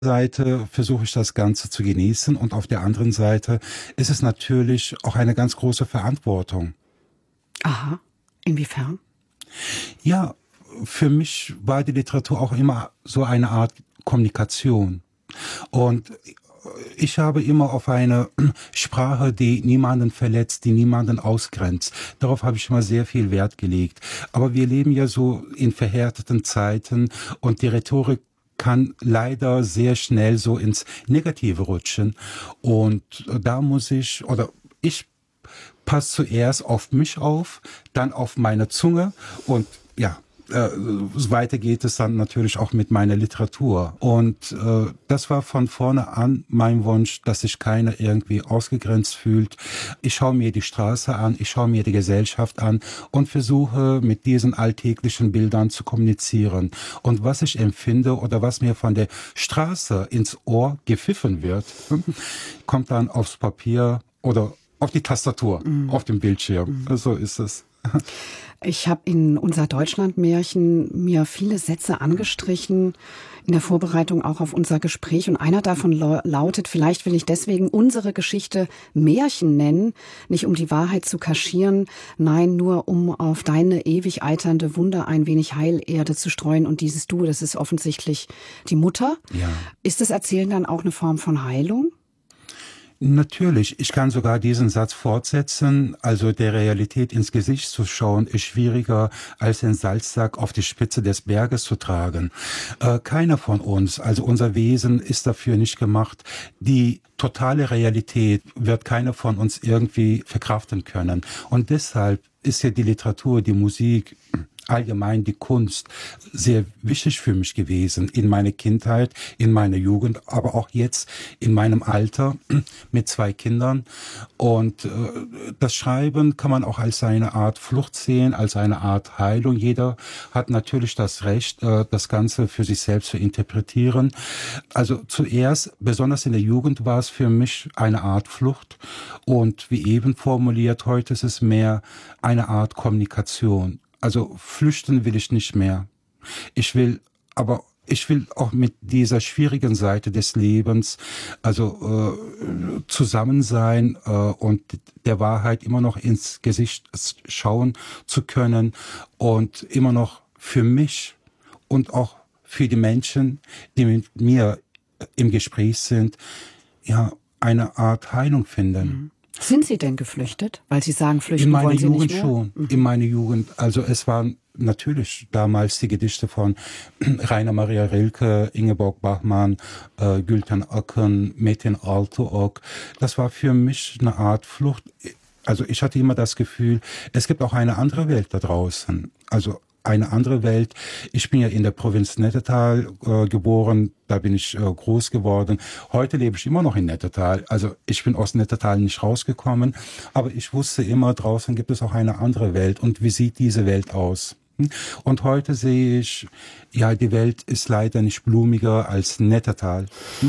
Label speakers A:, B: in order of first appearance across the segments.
A: Seite versuche ich das Ganze zu genießen und auf der anderen Seite ist es natürlich auch eine ganz große Verantwortung.
B: Aha, inwiefern?
A: Ja, für mich war die Literatur auch immer so eine Art Kommunikation. Und ich habe immer auf eine Sprache, die niemanden verletzt, die niemanden ausgrenzt. Darauf habe ich immer sehr viel Wert gelegt. Aber wir leben ja so in verhärteten Zeiten und die Rhetorik kann leider sehr schnell so ins Negative rutschen. Und da muss ich passe zuerst auf mich auf, dann auf meine Zunge und ja, weiter geht es dann natürlich auch mit meiner Literatur. Und das war von vorne an mein Wunsch, dass sich keiner irgendwie ausgegrenzt fühlt. Ich schaue mir die Straße an, ich schaue mir die Gesellschaft an und versuche mit diesen alltäglichen Bildern zu kommunizieren. Und was ich empfinde oder was mir von der Straße ins Ohr gepfiffen wird, kommt dann aufs Papier oder auf die Tastatur, auf dem Bildschirm. So ist es.
B: Ich habe in unser Deutschlandmärchen mir viele Sätze angestrichen, in der Vorbereitung auch auf unser Gespräch. Und einer davon lautet, vielleicht will ich deswegen unsere Geschichte Märchen nennen, nicht um die Wahrheit zu kaschieren, nein, nur um auf deine ewig eiternde Wunder ein wenig Heilerde zu streuen. Und dieses Du, das ist offensichtlich die Mutter.
A: Ja.
B: Ist das Erzählen dann auch eine Form von Heilung?
A: Natürlich, ich kann sogar diesen Satz fortsetzen. Also der Realität ins Gesicht zu schauen, ist schwieriger, als den Salzsack auf die Spitze des Berges zu tragen. Keiner von uns, also unser Wesen ist dafür nicht gemacht. Die totale Realität wird keiner von uns irgendwie verkraften können. Und deshalb ist ja die Literatur, die Musik, allgemein die Kunst sehr wichtig für mich gewesen in meiner Kindheit, in meiner Jugend, aber auch jetzt in meinem Alter mit 2 Kindern. Und das Schreiben kann man auch als eine Art Flucht sehen, als eine Art Heilung. Jeder hat natürlich das Recht, das Ganze für sich selbst zu interpretieren. Also zuerst, besonders in der Jugend, war es für mich eine Art Flucht. Und wie eben formuliert, heute ist es mehr eine Art Kommunikation. Also flüchten will ich nicht mehr. Ich will auch mit dieser schwierigen Seite des Lebens, also zusammen sein und der Wahrheit immer noch ins Gesicht schauen zu können und immer noch für mich und auch für die Menschen, die mit mir im Gespräch sind, ja, eine Art Heilung finden.
B: Sind Sie denn geflüchtet? Weil Sie sagen, flüchten wollen Sie nicht mehr?
A: In meiner Jugend schon. In meiner Jugend. Also es waren natürlich damals die Gedichte von Rainer Maria Rilke, Ingeborg Bachmann, Gülten Akın, Metin Altıok. Das war für mich eine Art Flucht. Also ich hatte immer das Gefühl, es gibt auch eine andere Welt da draußen. Also eine andere Welt. Ich bin ja in der Provinz Nettetal geboren, da bin ich groß geworden. Heute lebe ich immer noch in Nettetal. Also ich bin aus Nettetal nicht rausgekommen, aber ich wusste immer, draußen gibt es auch eine andere Welt. Und wie sieht diese Welt aus? Und heute sehe ich, ja, die Welt ist leider nicht blumiger als Nettetal.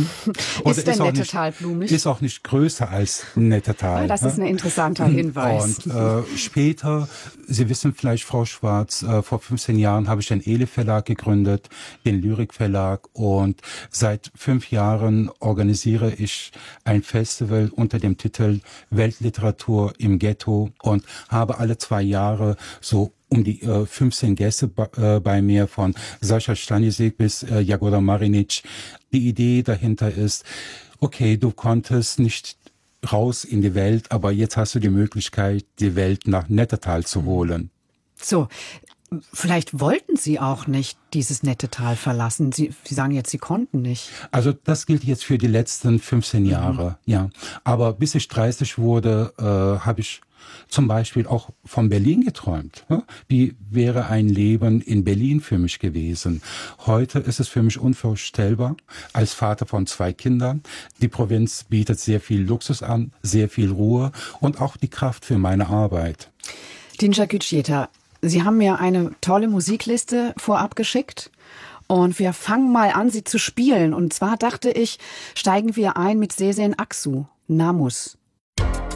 B: Ist denn Nettetal blumig?
A: Ist auch nicht größer als Nettetal.
B: Ja, das ist ein interessanter Hinweis.
A: Und später, Sie wissen vielleicht, Frau Schwarz, vor 15 Jahren habe ich den Ele Verlag gegründet, den Lyrik Verlag. Und seit 5 Jahren organisiere ich ein Festival unter dem Titel Weltliteratur im Ghetto und habe alle 2 Jahre so um die 15 Gäste bei mir, von Sascha Stanisek bis Jagoda Marinic. Die Idee dahinter ist, okay, du konntest nicht raus in die Welt, aber jetzt hast du die Möglichkeit, die Welt nach Nettetal zu holen.
B: So, vielleicht wollten Sie auch nicht dieses Nettetal verlassen. Sie sagen jetzt, Sie konnten nicht.
A: Also das gilt jetzt für die letzten 15 Jahre, ja. Aber bis ich 30 wurde, habe ich zum Beispiel auch von Berlin geträumt. Wie wäre ein Leben in Berlin für mich gewesen? Heute ist es für mich unvorstellbar, als Vater von 2 Kindern. Die Provinz bietet sehr viel Luxus an, sehr viel Ruhe und auch die Kraft für meine Arbeit.
B: Dinja Gütscheta, Sie haben mir eine tolle Musikliste vorab geschickt. Und wir fangen mal an, sie zu spielen. Und zwar dachte ich, steigen wir ein mit Sezen Aksu, Namus.